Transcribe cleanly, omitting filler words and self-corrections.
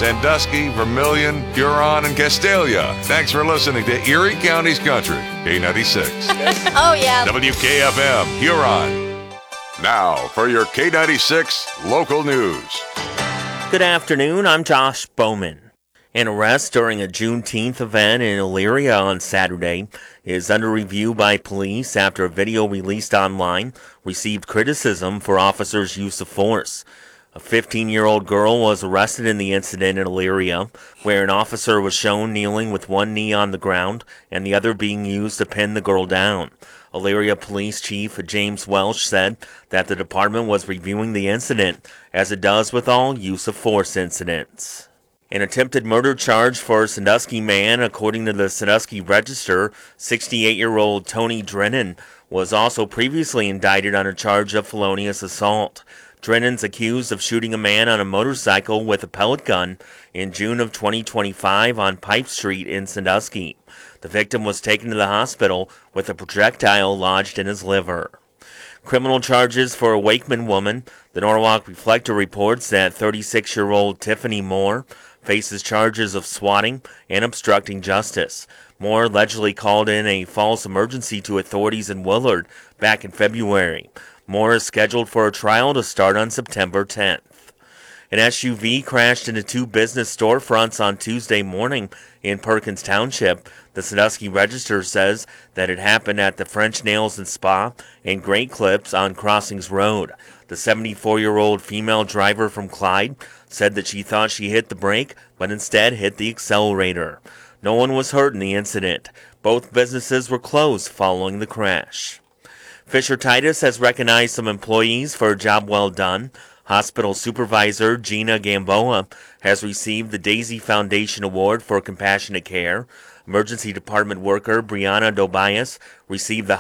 Sandusky, Vermilion, Huron, and Castalia. Thanks for listening to Erie County's Country, K96. Oh, yeah. WKFM, Huron. Now for your K96 local news. Good afternoon, I'm Josh Bowman. An arrest during a Juneteenth event in Elyria on Saturday is under review by police after a video released online received criticism for officers' use of force. A 15-year-old girl was arrested in the incident in Elyria, where an officer was shown kneeling with one knee on the ground and the other being used to pin the girl down. Elyria Police Chief James Welsh said that the department was reviewing the incident, as it does with all use of force incidents. An attempted murder charge for a Sandusky man, according to the Sandusky Register, 68-year-old Tony Drennan was also previously indicted on a charge of felonious assault. Drennan's accused of shooting a man on a motorcycle with a pellet gun in June of 2025 on Pipe Street in Sandusky. The victim was taken to the hospital with a projectile lodged in his liver. Criminal charges for a Wakeman woman. The Norwalk Reflector reports that 36-year-old Tiffany Moore faces charges of swatting and obstructing justice. Moore allegedly called in a false emergency to authorities in Willard back in February. Moore is scheduled for a trial to start on September 10th. An SUV crashed into two business storefronts on Tuesday morning in Perkins Township. The Sandusky Register says that it happened at the French Nails and Spa and Great Clips on Crossings Road. The 74-year-old female driver from Clyde said that she thought she hit the brake, but instead hit the accelerator. No one was hurt in the incident. Both businesses were closed following the crash. Fisher Titus has recognized some employees for a job well done. Hospital Supervisor Gina Gamboa has received the Daisy Foundation Award for Compassionate Care. Emergency Department worker Brianna Dobias received the